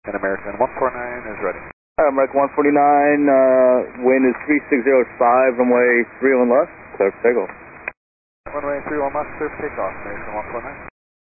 And American 149 is ready. American 149, wind is 3605, runway 31 left, clear for takeoff. Runway 31 left, clear for takeoff, American 149.